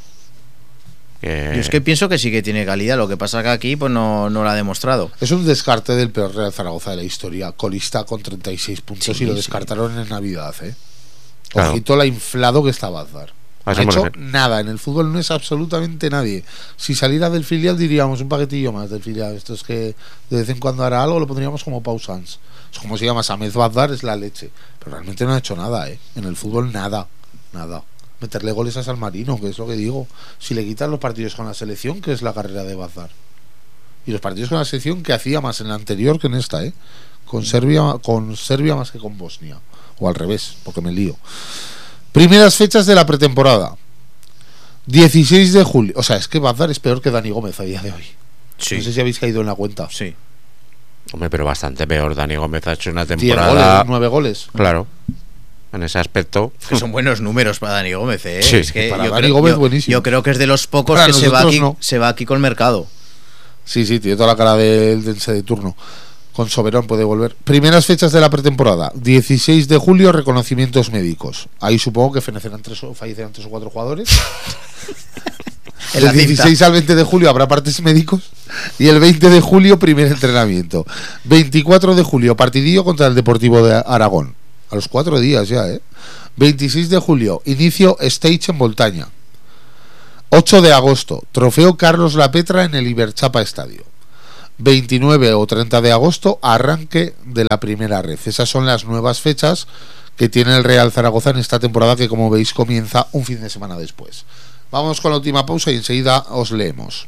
Speaker 5: Yo es que pienso que sí que tiene calidad, lo que pasa que aquí pues no lo ha demostrado.
Speaker 2: Es un descarte del peor Real Zaragoza de la historia, colista con 36 puntos, y lo descartaron en Navidad.
Speaker 6: Claro.
Speaker 2: Ojito la inflado que está Bazar. No ha hecho nada, en el fútbol no es absolutamente nadie. Si saliera del filial diríamos un paquetillo más del filial. Esto es que de vez en cuando hará algo, lo pondríamos como Pau Sanz. Es como se llama Samez Bazar, es la leche. Pero realmente no ha hecho nada, en el fútbol nada. Meterle goles a San Marino, que es lo que digo. Si le quitan los partidos con la selección, que es la carrera de Bazar. Y los partidos con la selección, que hacía más en la anterior que en esta, con Serbia más que con Bosnia. O al revés, porque me lío. Primeras fechas de la pretemporada. 16 de julio. O sea, es que Bazar es peor que Dani Gómez a día de hoy.
Speaker 5: Sí.
Speaker 2: No sé si habéis caído en la cuenta.
Speaker 5: Sí.
Speaker 6: Hombre, pero bastante peor. Dani Gómez ha hecho una
Speaker 2: 10
Speaker 6: temporada...
Speaker 2: goles, 9 goles.
Speaker 6: Claro. En ese aspecto.
Speaker 5: Que son buenos números para Dani Gómez, ¿eh?
Speaker 6: Sí,
Speaker 5: es que
Speaker 2: para Dani Gómez buenísimo.
Speaker 5: Yo creo que es de los pocos
Speaker 2: Para
Speaker 5: que
Speaker 2: nosotros
Speaker 5: se va aquí con mercado.
Speaker 2: Sí, tiene toda la cara del dense de turno. Con Soberón puede volver. Primeras fechas de la pretemporada. 16 de julio, reconocimientos médicos. Ahí supongo que fallecerán 3 o 4 jugadores. El 16 al 20 de julio habrá partes médicos. Y el 20 de julio, primer entrenamiento. 24 de julio, partidillo contra el Deportivo de Aragón. A los 4 días ya, 26 de julio, inicio stage en Voltaña. 8 de agosto, trofeo Carlos Lapetra en el Iberchapa Estadio. 29 o 30 de agosto, arranque de la primera red. Esas son las nuevas fechas que tiene el Real Zaragoza en esta temporada, que como veis comienza un fin de semana después. Vamos con la última pausa y enseguida os leemos.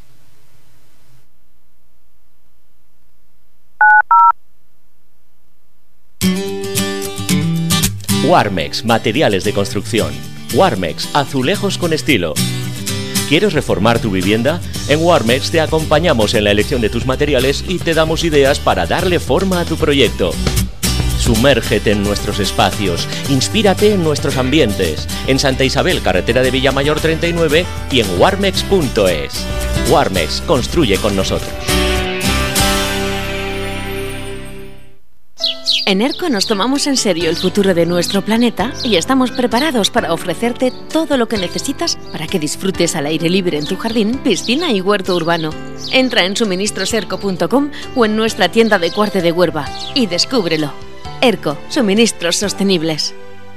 Speaker 1: Warmex, materiales de construcción. Warmex, azulejos con estilo. ¿Quieres reformar tu vivienda? En Warmex te acompañamos en la elección de tus materiales y te damos ideas para darle forma a tu proyecto. Sumérgete en nuestros espacios, inspírate en nuestros ambientes. En Santa Isabel, carretera de Villamayor 39 y en warmex.es. Warmex, construye con nosotros.
Speaker 9: En ERCO nos tomamos en serio el futuro de nuestro planeta y estamos preparados para ofrecerte todo lo que necesitas para que disfrutes al aire libre en tu jardín, piscina y huerto urbano. Entra en suministroserco.com o en nuestra tienda de Cuarte de Huerva y descúbrelo. ERCO, suministros sostenibles.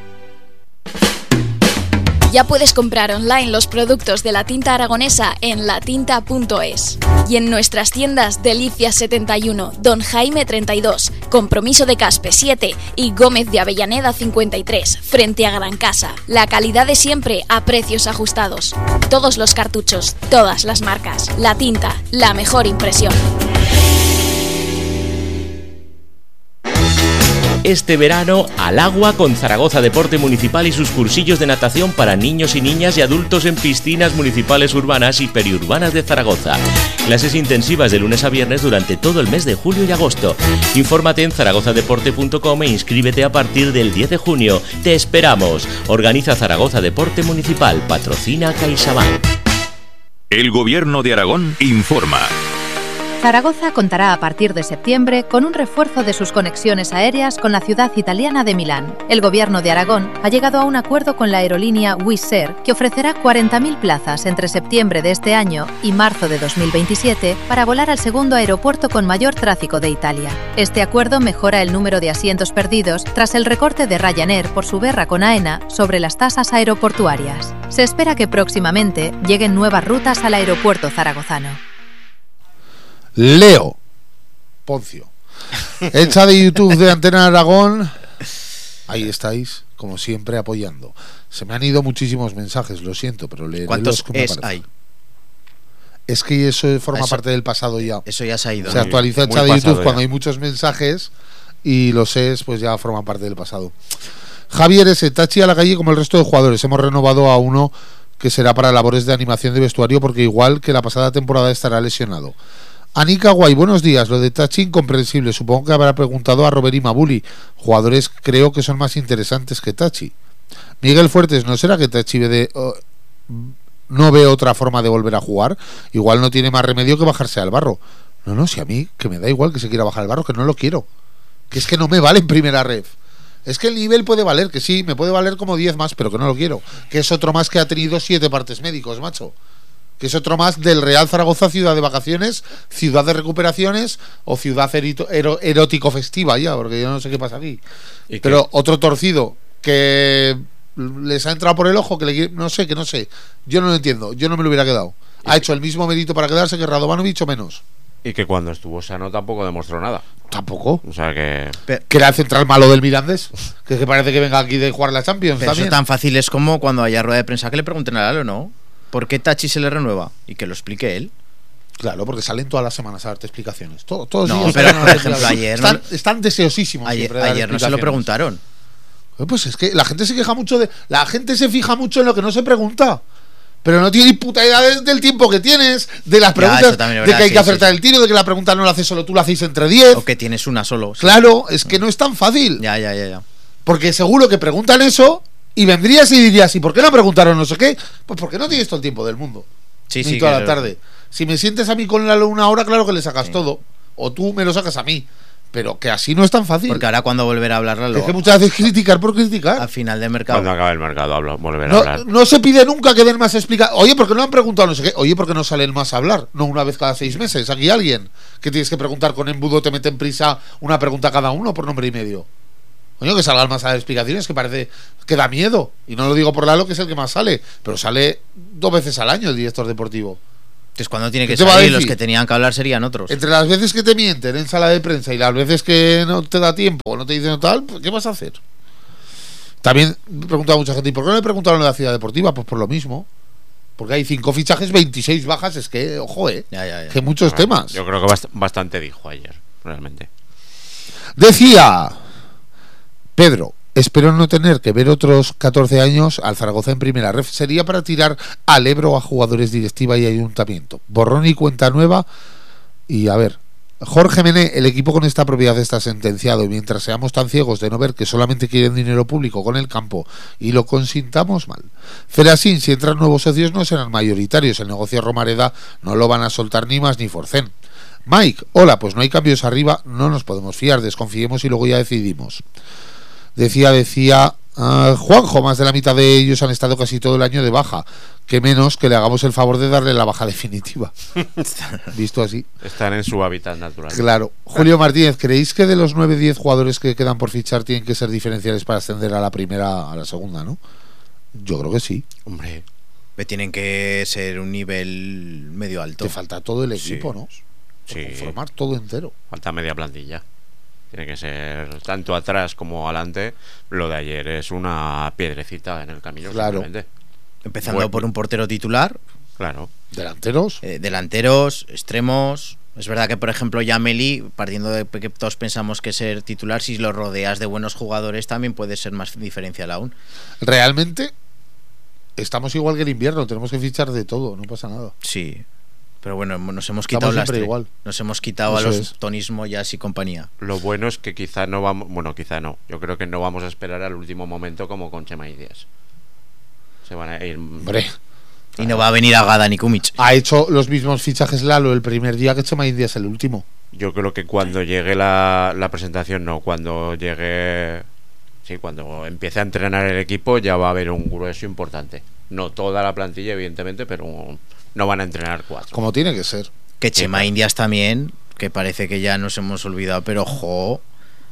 Speaker 4: Ya puedes comprar online los productos de la tinta aragonesa en latinta.es y en nuestras tiendas Delicias 71, Don Jaime 32, Compromiso de Caspe 7 y Gómez de Avellaneda 53, frente a Gran Casa. La calidad de siempre a precios ajustados. Todos los cartuchos, todas las marcas. La Tinta, la mejor impresión.
Speaker 1: Este verano, al agua con Zaragoza Deporte Municipal y sus cursillos de natación para niños y niñas y adultos en piscinas municipales urbanas y periurbanas de Zaragoza. Clases intensivas de lunes a viernes durante todo el mes de julio y agosto. Infórmate en zaragozadeporte.com e inscríbete a partir del 10 de junio. ¡Te esperamos! Organiza Zaragoza Deporte Municipal. Patrocina CaixaBank.
Speaker 7: El Gobierno de Aragón informa.
Speaker 8: Zaragoza contará a partir de septiembre con un refuerzo de sus conexiones aéreas con la ciudad italiana de Milán. El Gobierno de Aragón ha llegado a un acuerdo con la aerolínea Wizz Air, que ofrecerá 40.000 plazas entre septiembre de este año y marzo de 2027 para volar al segundo aeropuerto con mayor tráfico de Italia. Este acuerdo mejora el número de asientos perdidos tras el recorte de Ryanair por su guerra con AENA sobre las tasas aeroportuarias. Se espera que próximamente lleguen nuevas rutas al aeropuerto zaragozano.
Speaker 2: Leo Poncio, el chat de YouTube de Antena Aragón. Ahí estáis, como siempre, apoyando. Se me han ido muchísimos mensajes, lo siento, pero leeré
Speaker 5: ¿cuántos
Speaker 2: los que me
Speaker 5: es
Speaker 2: aparecen.
Speaker 5: hay?
Speaker 2: Es que eso forma parte del pasado ya.
Speaker 5: Eso ya se ha ido.
Speaker 2: Se actualiza el chat de YouTube cuando hay muchos mensajes y los es, pues ya forman parte del pasado. Javier S. Tachi a la calle como el resto de jugadores. Hemos renovado a uno que será para labores de animación de vestuario porque igual que la pasada temporada estará lesionado. Anika Guay, buenos días. Lo de Tachi incomprensible. Supongo que habrá preguntado a Robert y Mabuli. Jugadores creo que son más interesantes que Tachi. Miguel Fuertes, ¿no será que Tachi no ve otra forma de volver a jugar? Igual no tiene más remedio que bajarse al barro. No, si a mí que me da igual que se quiera bajar al barro, que no lo quiero. Que es que no me vale en primera red. Es que el nivel puede valer, que sí, me puede valer como 10 más, pero que no lo quiero. Que es otro más que ha tenido 7 partes médicos, macho. Que es otro más del Real Zaragoza, ciudad de vacaciones, ciudad de recuperaciones o ciudad erótico festiva ya, porque yo no sé qué pasa aquí. Pero otro torcido que les ha entrado por el ojo, que no sé. Yo no lo entiendo, yo no me lo hubiera quedado. Ha hecho el mismo mérito para quedarse que Radovanovic o menos.
Speaker 6: Y que cuando estuvo sano tampoco demostró nada.
Speaker 2: Tampoco.
Speaker 6: O sea que
Speaker 2: era el central malo del Mirandés, que parece que venga aquí de jugar la Champions.
Speaker 5: Pero
Speaker 2: también.
Speaker 5: eso tan fácil es como cuando haya rueda de prensa que le pregunten a Lalo, ¿no? ¿Por qué Tachi se le renueva? Y que lo explique él.
Speaker 2: Claro, porque salen todas las semanas a darte explicación. Todos
Speaker 5: no,
Speaker 2: días
Speaker 5: pero por ejemplo ayer
Speaker 2: están deseosísimos.
Speaker 5: Ayer no se lo preguntaron.
Speaker 2: Pues es que la gente se queja mucho la gente se fija mucho en lo que no se pregunta. Pero no tiene ni puta idea del tiempo que tienes, de las preguntas, de que hay que acertar el tiro, de que la pregunta no la haces solo tú, la hacéis entre 10.
Speaker 5: O que tienes una solo.
Speaker 2: Sí. Claro, es que no es tan fácil.
Speaker 5: Ya.
Speaker 2: Porque seguro que preguntan eso y vendrías y dirías, ¿y por qué no preguntaron no sé qué? Pues porque no tienes todo el tiempo del mundo.
Speaker 5: Sí,
Speaker 2: ni
Speaker 5: sí,
Speaker 2: toda la tarde. Si me sientes a mí con Lalo una hora, claro que le sacas todo. O tú me lo sacas a mí. Pero que así no es tan fácil.
Speaker 5: Porque ahora cuando volverá a hablar Lalo,
Speaker 2: es que muchas veces criticar por criticar.
Speaker 5: al final del mercado.
Speaker 6: Cuando acabe el mercado volverá a hablar.
Speaker 2: No se pide nunca que den más explicaciones. Oye, ¿por qué no han preguntado no sé qué? Oye, ¿por qué no salen más a hablar? No una vez cada 6 meses. Aquí alguien que tienes que preguntar con embudo te mete en prisa una pregunta cada uno por nombre y medio. Coño, que salgan más a dar explicaciones, que parece que da miedo. Y no lo digo por Lalo, que es el que más sale, pero sale 2 veces al año el director deportivo.
Speaker 5: Entonces cuando tiene que
Speaker 2: ¿Qué te va a
Speaker 5: salir,
Speaker 2: decir?
Speaker 5: los que tenían que hablar serían otros.
Speaker 2: Entre las veces que te mienten en sala de prensa y las veces que no te da tiempo o no te dicen tal, pues, ¿qué vas a hacer? También me preguntaba mucha gente, ¿y por qué no le preguntaron en la ciudad deportiva? Pues por lo mismo. Porque hay 5 fichajes, 26 bajas, es que, ojo,
Speaker 5: Ya.
Speaker 2: que muchos temas.
Speaker 6: Yo creo que bastante dijo ayer, realmente.
Speaker 2: Decía Pedro, espero no tener que ver otros 14 años al Zaragoza en primera ref. Sería para tirar al Ebro a jugadores, directiva y ayuntamiento. Borrón y cuenta nueva. Y a ver, Jorge Mené, el equipo con esta propiedad está sentenciado, y mientras seamos tan ciegos de no ver que solamente quieren dinero público con el campo y lo consintamos mal. Ferasín, si entran nuevos socios no serán mayoritarios, el negocio Romareda no lo van a soltar ni más ni forcén. Mike, hola, pues no hay cambios arriba, no nos podemos fiar, desconfiemos y luego ya decidimos. Decía Juanjo, más de la mitad de ellos han estado casi todo el año de baja, que menos que le hagamos el favor de darle la baja definitiva. Visto así.
Speaker 6: Están en su hábitat natural.
Speaker 2: Claro. Julio Martínez, ¿creéis que de los 9-10 jugadores que quedan por fichar tienen que ser diferenciales para ascender a la primera, a la segunda, no? Yo creo que sí.
Speaker 6: Hombre,
Speaker 5: Tienen que ser un nivel medio alto.
Speaker 2: Te falta todo el equipo, ¿no?
Speaker 6: Sí.
Speaker 2: Formar todo entero.
Speaker 6: Falta media plantilla. Tiene que ser tanto atrás como adelante. Lo de ayer es una piedrecita en el camino.
Speaker 2: Claro.
Speaker 5: Empezando por un portero titular.
Speaker 6: Claro.
Speaker 2: Delanteros.
Speaker 5: Delanteros, extremos. Es verdad que, por ejemplo, Yameli, partiendo de que todos pensamos que ser titular, si lo rodeas de buenos jugadores, también puede ser más diferencial aún.
Speaker 2: Realmente estamos igual que el invierno, tenemos que fichar de todo, no pasa nada.
Speaker 5: Sí. Pero bueno, nos hemos
Speaker 2: Estamos
Speaker 5: quitado
Speaker 2: siempre igual.
Speaker 5: Nos hemos quitado
Speaker 2: Eso
Speaker 5: a los
Speaker 2: es.
Speaker 5: Tonismo y así compañía.
Speaker 6: Lo bueno es que quizá no vamos. Bueno, quizá no. Yo creo que no vamos a esperar al último momento como con Chema y Díaz. Se van a ir.
Speaker 2: Hombre.
Speaker 5: Y no va a venir Agada ni Kumic.
Speaker 2: Ha hecho los mismos fichajes Lalo el primer día que Chema India es el último.
Speaker 6: Yo creo que cuando llegue la presentación, no, cuando llegue. Sí, cuando empiece a entrenar el equipo ya va a haber un grueso importante. No toda la plantilla, evidentemente, pero no van a entrenar 4.
Speaker 2: Como tiene que ser.
Speaker 5: Que Chema Indias también, que parece que ya nos hemos olvidado, pero ojo,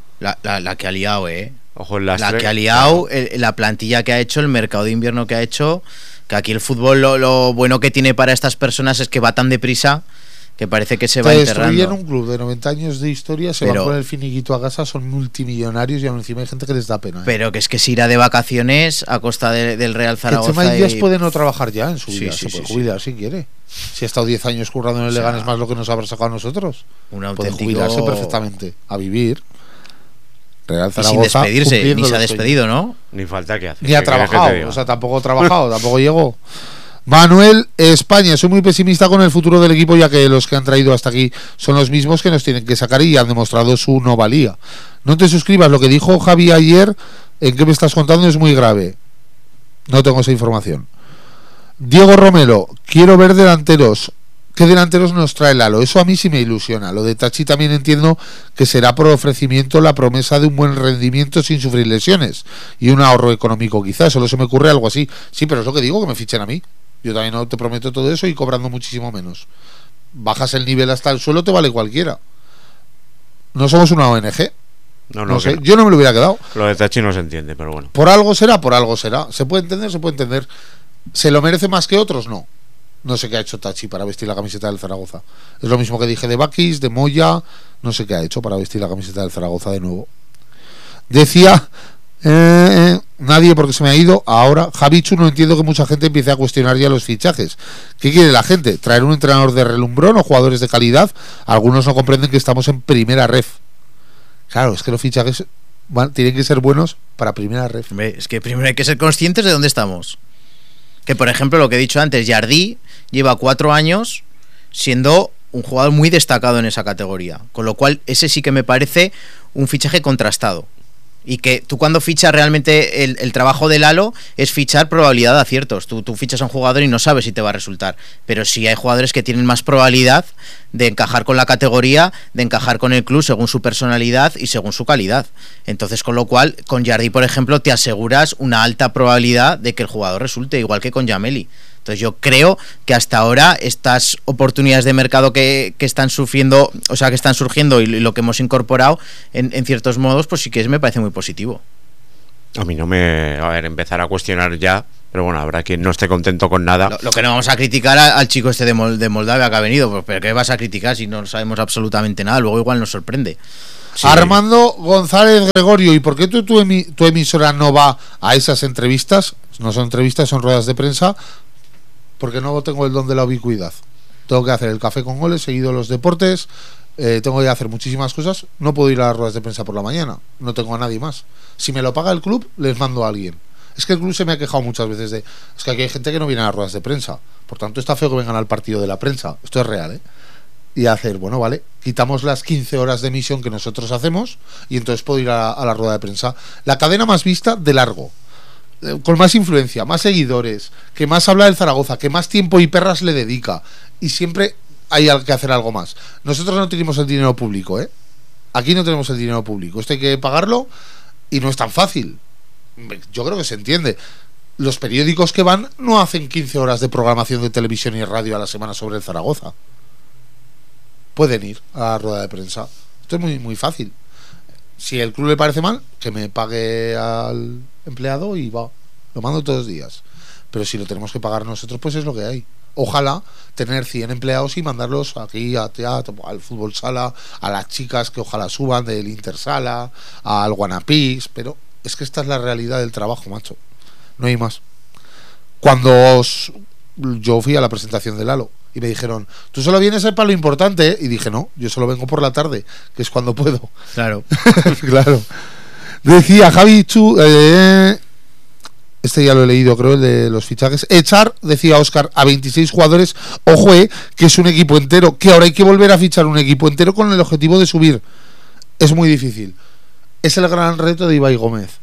Speaker 5: la que ha liado,
Speaker 6: Ojo en
Speaker 5: la que ha liado, la plantilla que ha hecho, el mercado de invierno que ha hecho, que aquí el fútbol lo bueno que tiene para estas personas es que va tan deprisa que parece que se va enterrando.
Speaker 2: Destruyen un club de 90 años de historia, se van con el finiquito a casa, son multimillonarios y aún encima hay gente que les da pena.
Speaker 5: Pero que es que se irá de vacaciones a costa del Real Zaragoza.
Speaker 2: Que Chema Indias puede no trabajar ya en su vida,
Speaker 5: Sí,
Speaker 2: se puede jubilar si quiere. Si ha estado 10 años currando en el Leganés más lo que nos habrá sacado a nosotros. Puede jubilarse perfectamente, a vivir. Real Zaragoza,
Speaker 5: y sin despedirse, ni se ha despedido, ¿no?
Speaker 6: Ni falta que hace.
Speaker 2: Ni ha trabajado, o sea, tampoco ha trabajado, tampoco llegó. Manuel, España, soy muy pesimista con el futuro del equipo, ya que los que han traído hasta aquí son los mismos que nos tienen que sacar y han demostrado su no valía. No te suscribas, lo que dijo Javi ayer, en qué me estás contando, es muy grave. No tengo esa información. Diego Romero, quiero ver delanteros. ¿Qué delanteros nos trae Lalo? Eso a mí sí me ilusiona. Lo de Tachi también entiendo que será por ofrecimiento la promesa de un buen rendimiento sin sufrir lesiones y un ahorro económico quizás. Solo se me ocurre algo así. Sí, pero es lo que digo, que me fichen a mí. Yo también no te prometo todo eso y cobrando muchísimo menos. Bajas el nivel hasta el suelo, te vale cualquiera. No somos una ONG. No sé, yo no me lo hubiera quedado.
Speaker 6: Lo de Tachi no se entiende, pero bueno.
Speaker 2: Por algo será, por algo será. ¿Se puede entender? Se puede entender. ¿Se lo merece más que otros? No. No sé qué ha hecho Tachi para vestir la camiseta del Zaragoza. Es lo mismo que dije de Bakis, de Moya. No sé qué ha hecho para vestir la camiseta del Zaragoza de nuevo. Decía nadie porque se me ha ido. Ahora Javichu, no entiendo que mucha gente empiece a cuestionar ya los fichajes. ¿Qué quiere la gente? ¿Traer un entrenador de relumbrón o jugadores de calidad? Algunos no comprenden que estamos en primera ref. Claro, es que los fichajes tienen que ser buenos para primera ref.
Speaker 5: Es que primero hay que ser conscientes de dónde estamos. Que por ejemplo lo que he dicho antes, Jardí lleva 4 años siendo un jugador muy destacado en esa categoría, con lo cual ese sí que me parece un fichaje contrastado. Y que tú cuando fichas realmente el trabajo de Lalo es fichar probabilidad de aciertos. Tú fichas a un jugador y no sabes si te va a resultar. Pero sí hay jugadores que tienen más probabilidad de encajar con la categoría, de encajar con el club según su personalidad y según su calidad. Entonces, con lo cual, con Jardí, por ejemplo, te aseguras una alta probabilidad de que el jugador resulte, igual que con Yameli. Entonces yo creo que hasta ahora estas oportunidades de mercado que están sufriendo, o sea, que están surgiendo y lo que hemos incorporado en ciertos modos, pues sí que me parece muy positivo.
Speaker 6: A mí no me... A ver, empezar a cuestionar ya, pero bueno, habrá quien no esté contento con nada.
Speaker 5: Lo que no vamos a criticar al chico este de Moldavia que ha venido, pues, pero ¿qué vas a criticar si no sabemos absolutamente nada? Luego igual nos sorprende.
Speaker 2: Sí. Armando González Gregorio, ¿y por qué tu emisora no va a esas entrevistas? No son entrevistas, son ruedas de prensa. Porque no tengo el don de la ubicuidad. Tengo que hacer el café con goles, seguido los deportes, tengo que hacer muchísimas cosas. No puedo ir a las ruedas de prensa por la mañana, no tengo a nadie más. Si me lo paga el club, les mando a alguien. Es que el club se me ha quejado muchas veces de... Es que aquí hay gente que no viene a las ruedas de prensa, por tanto está feo que vengan al partido de la prensa. Esto es real, ¿eh? Y hacer, bueno, vale, quitamos las 15 horas de emisión que nosotros hacemos y entonces puedo ir a la rueda de prensa. La cadena más vista de largo, con más influencia, más seguidores, que más habla del Zaragoza, que más tiempo y perras le dedica, y siempre hay que hacer algo más. Nosotros no tenemos el dinero público, ¿eh? Aquí no tenemos el dinero público, esto hay que pagarlo y no es tan fácil. Yo creo que se entiende. Los periódicos que van no hacen 15 horas de programación de televisión y radio a la semana sobre el Zaragoza. Pueden ir a la rueda de prensa. Esto es muy, muy fácil. Si el club le parece mal, que me pague al empleado y va, lo mando todos los días. Pero si lo tenemos que pagar nosotros, pues es lo que hay. Ojalá tener 100 empleados y mandarlos aquí a teatro, al fútbol sala, a las chicas que ojalá suban del Intersala, al Guanapix, pero es que esta es la realidad del trabajo, macho. No hay más. Cuando yo fui a la presentación de Lalo y me dijeron, tú solo vienes para lo importante, ¿eh? Y dije, no, yo solo vengo por la tarde, que es cuando puedo.
Speaker 5: Claro.
Speaker 2: Claro. Decía Javi Chu, este ya lo he leído, creo, el de los fichajes. Echar, decía Óscar, a 26 jugadores, ojo, que es un equipo entero, que ahora hay que volver a fichar un equipo entero con el objetivo de subir. Es muy difícil. Es el gran reto de Ibai Gómez.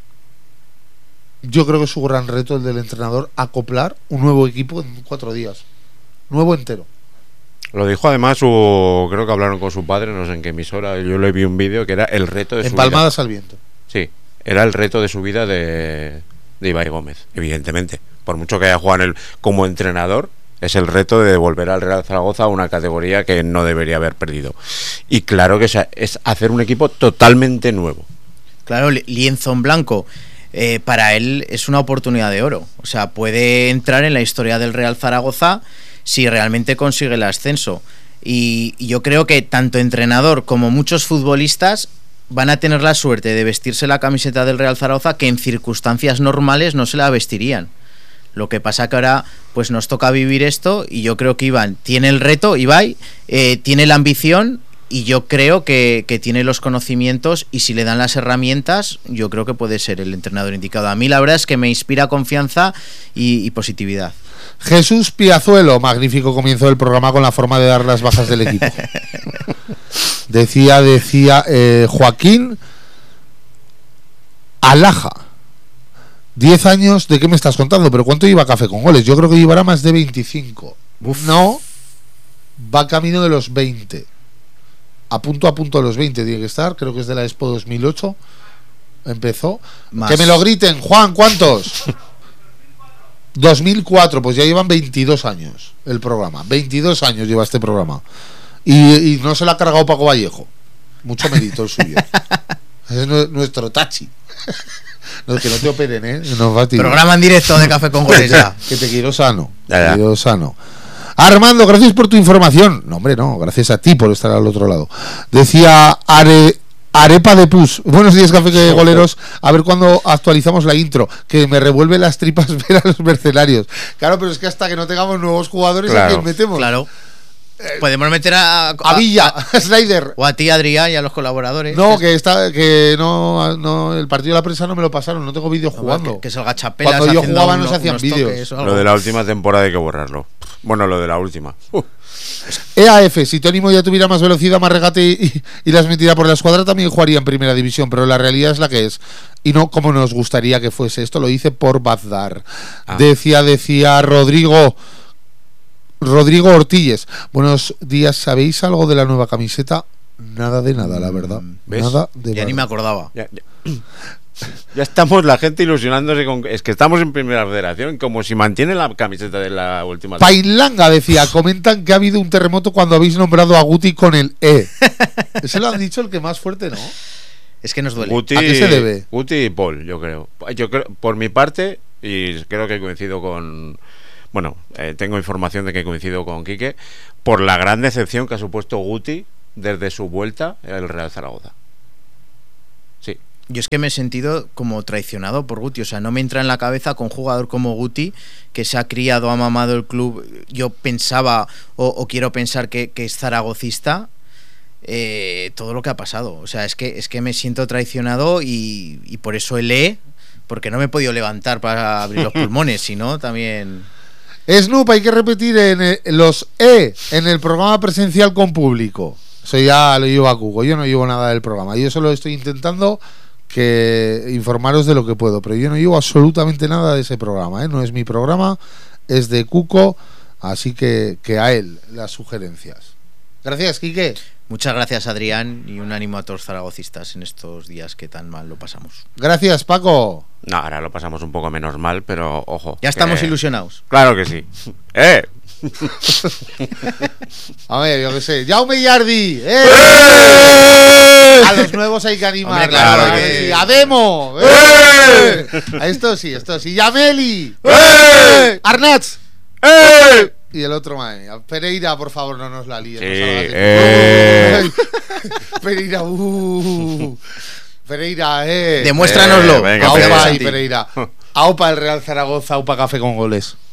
Speaker 2: Yo creo que es su gran reto, el del entrenador, acoplar un nuevo equipo en 4 días. Nuevo entero.
Speaker 6: Lo dijo además, creo que hablaron con su padre, no sé en qué emisora, yo le vi un vídeo que era el reto de su vida.
Speaker 2: Empalmadas al viento.
Speaker 6: Sí, era el reto de su vida de Ibai Gómez, evidentemente. Por mucho que haya jugado como entrenador, es el reto de devolver al Real Zaragoza a una categoría que no debería haber perdido. Y claro que es hacer un equipo totalmente nuevo.
Speaker 5: Claro, lienzo en blanco. Para él es una oportunidad de oro. O sea, puede entrar en la historia del Real Zaragoza si realmente consigue el ascenso. Y yo creo que tanto entrenador como muchos futbolistas van a tener la suerte de vestirse la camiseta del Real Zaragoza que en circunstancias normales no se la vestirían. Lo que pasa que ahora pues nos toca vivir esto y yo creo que Ibai tiene el reto, tiene la ambición y yo creo que tiene los conocimientos y si le dan las herramientas yo creo que puede ser el entrenador indicado. A mí la verdad es que me inspira confianza y positividad.
Speaker 2: Jesús Piazuelo, magnífico comienzo del programa con la forma de dar las bajas del equipo. Decía Joaquín Alaja, 10 años, ¿de qué me estás contando? ¿Pero cuánto lleva Café con Goles? Yo creo que llevará más de 25. Uf. No, va camino de los 20. A punto de los 20 tiene que estar. Creo que es de la Expo 2008. Empezó. Más. Que me lo griten, Juan, ¿cuántos? 2004, pues ya llevan 22 años el programa. 22 años lleva este programa. Y no se lo ha cargado Paco Vallejo. Mucho mérito el suyo. Es nuestro tachi. No, que no te operen, ¿eh?
Speaker 5: Programa en directo de Café con Goles ya.
Speaker 2: Que te quiero sano. Te quiero sano. Armando, gracias por tu información. No, hombre, no. Gracias a ti por estar al otro lado. Decía Arepa de Pus. Buenos días, Café Goleros. A ver cuándo actualizamos la intro. Que me revuelve las tripas ver a los mercenarios. Claro, pero es que hasta que no tengamos nuevos jugadores, ¿a quién metemos?
Speaker 5: Claro. Podemos meter a
Speaker 2: Villa, a Snyder.
Speaker 5: O a ti, Adrián, y a los colaboradores.
Speaker 2: No, que no, el partido de la prensa no me lo pasaron. No tengo vídeos jugando.
Speaker 5: Que salga Chapelas.
Speaker 2: Cuando yo jugaba no se hacían vídeos.
Speaker 6: Lo de la última temporada hay que borrarlo. Bueno, lo de la última.
Speaker 2: EAF, si Tony Moya tuviera más velocidad, más regate y las metiera por la escuadra, también jugaría en primera división, pero la realidad es la que es. Y no como nos gustaría que fuese. Esto lo hice por Bazdar. Decía Rodrigo Ortilles. Buenos días, ¿sabéis algo de la nueva camiseta? Nada de nada, la verdad.
Speaker 6: ¿Ves?
Speaker 2: Nada de
Speaker 5: Ya
Speaker 2: nada.
Speaker 5: ni me acordaba.
Speaker 6: Ya estamos la gente ilusionándose con... Es que estamos en primera federación, como si mantiene la camiseta de la última.
Speaker 2: Painlanga decía, comentan que ha habido un terremoto cuando habéis nombrado a Guti con el E. Ese lo han dicho el que más fuerte, ¿no?
Speaker 5: Es que nos duele.
Speaker 6: Guti,
Speaker 2: ¿A qué se debe?
Speaker 6: Guti y Paul, yo creo. Por mi parte, y creo que coincido con... Bueno, tengo información de que coincido con Quique, por la gran decepción que ha supuesto Guti desde su vuelta al Real Zaragoza. Sí.
Speaker 5: Yo es que me he sentido como traicionado por Guti. O sea, no me entra en la cabeza con un jugador como Guti, que se ha criado, ha mamado el club. Yo pensaba, o quiero pensar que es zaragocista. Todo lo que ha pasado. O sea, es que me siento traicionado y por eso el E, porque no me he podido levantar para abrir los pulmones, sino también...
Speaker 2: Snoop, hay que repetir los E en el programa presencial con público. Eso ya lo lleva a Cuco. Yo no llevo nada del programa. Yo solo estoy intentando informaros de lo que puedo, pero yo no llevo absolutamente nada de ese programa, ¿eh? No es mi programa, es de Cuco, así que a él las sugerencias. Gracias, Quique.
Speaker 5: Muchas gracias, Adrián, y un ánimo a todos los zaragocistas en estos días que tan mal lo pasamos.
Speaker 2: Gracias, Paco.
Speaker 6: No, ahora lo pasamos un poco menos mal, pero ojo.
Speaker 5: Ya estamos ilusionados.
Speaker 6: Claro que sí.
Speaker 2: A ver, yo qué sé. ¡Jaume Yardi! A los nuevos hay que animar.
Speaker 5: Hombre, claro
Speaker 2: que sí. ¡A Demo! A esto sí. ¡Yameli! ¡Arnaz! Y el otro, madre mía. Pereira, por favor, no nos la líes. Pereira, Pereira,
Speaker 5: Demuéstranoslo.
Speaker 6: Venga,
Speaker 2: Aupa y Pereira. Aupa el Real Zaragoza, Aupa Café con goles.